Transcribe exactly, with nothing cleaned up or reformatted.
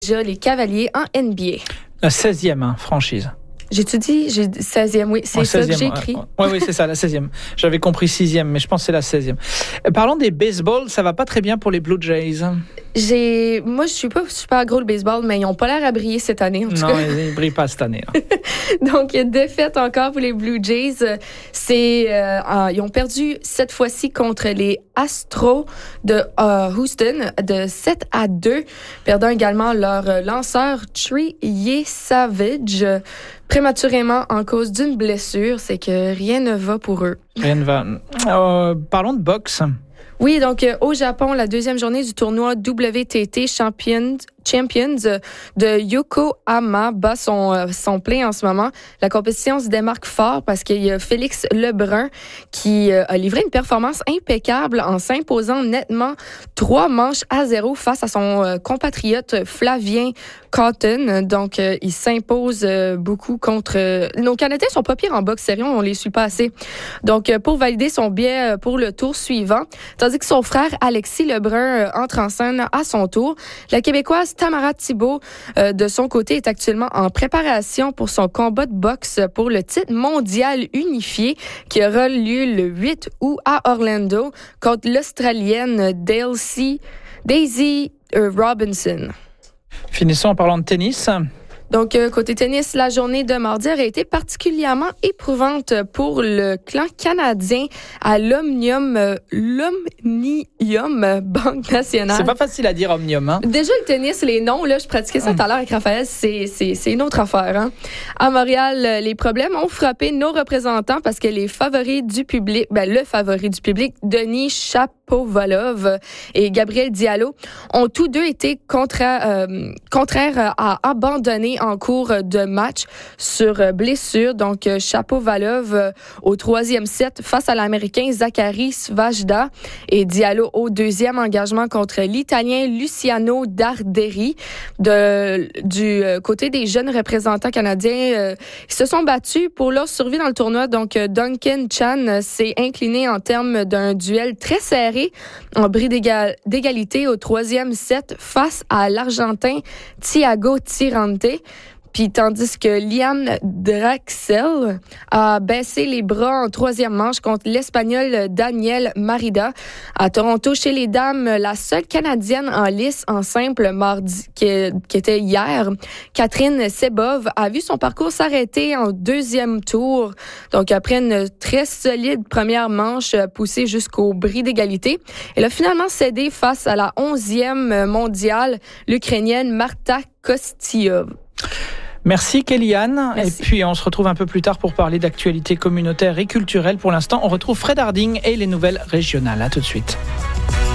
Déjà les Cavaliers en N B A. La seizième hein, franchise. J'ai-tu dit? J'ai dit seizième, oui, c'est oh, ça que j'ai écrit. Oui, oui, c'est ça, la seizième. J'avais compris sixième, mais je pense que c'est la seizième. Parlons des baseball, ça va pas très bien pour les Blue Jays. J'ai, moi, je suis pas super gros le baseball, mais ils ont pas l'air à briller cette année, en tout non, cas. ils, ils brillent pas cette année. Donc, défaite encore pour les Blue Jays. C'est, euh, ils ont perdu cette fois-ci contre les Astros de euh, Houston de sept à deux, perdant également leur lanceur Trey Savage prématurément en cause d'une blessure. C'est que rien ne va pour eux. Rien ne va. Euh, parlons de boxe. Oui, donc euh, au Japon, la deuxième journée du tournoi W T T Champions, Champions de Yokohama bat son, euh, son plein en ce moment. La compétition se démarque fort parce qu'il y a Félix Lebrun qui euh, a livré une performance impeccable en s'imposant nettement trois manches à zéro face à son euh, compatriote Flavien Cotton. Donc, euh, il s'impose euh, beaucoup contre... Euh, nos Canadiens sont pas pires en boxe, sérieux, on les suit pas assez. Donc, euh, pour valider son billet euh, pour le tour suivant, tandis que son frère Alexis Lebrun euh, entre en scène à son tour, la Québécoise Tamara Thibault, euh, de son côté, est actuellement en préparation pour son combat de boxe pour le titre mondial unifié qui aura lieu le huit août à Orlando contre l'Australienne Daisy, Daisy euh, Robinson. Finissons en parlant de tennis. Donc, euh, côté tennis, la journée de mardi aurait été particulièrement éprouvante pour le clan canadien à l'Omnium, euh, l'Omnium Banque Nationale. C'est pas facile à dire Omnium, hein? Déjà, le tennis, les noms, là, je pratiquais ça tout à l'heure avec Raphaël, c'est, c'est, c'est une autre affaire, hein. À Montréal, les problèmes ont frappé nos représentants parce que les favoris du public, ben, le favori du public, Denis Chapovalov et Gabriel Diallo, ont tous deux été contra, euh, contraires à abandonner en cours de match sur blessure. Donc, Chapovalov euh, au troisième set face à l'Américain Zachary Svajda et Diallo au deuxième engagement contre l'Italien Luciano Darderi. De, du côté des jeunes représentants canadiens, euh, ils se sont battus pour leur survie dans le tournoi. Donc, Duncan Chan s'est incliné en termes d'un duel très serré en bris d'égal, d'égalité au troisième set face à l'Argentin Thiago Tirante. Puis tandis que Liam Draxel a baissé les bras en troisième manche contre l'Espagnol Daniel Marida. À Toronto, chez les dames, la seule Canadienne en lice en simple mardi, qui, qui était hier, Catherine Sebov, a vu son parcours s'arrêter en deuxième tour. Donc après une très solide première manche poussée jusqu'au bris d'égalité, elle a finalement cédé face à la onzième mondiale, l'Ukrainienne Marta Kostyov. Merci Kéliane. Merci. Et puis on se retrouve un peu plus tard pour parler d'actualité communautaire et culturelle. Pour l'instant, on retrouve Fred Harding et les nouvelles régionales. À tout de suite.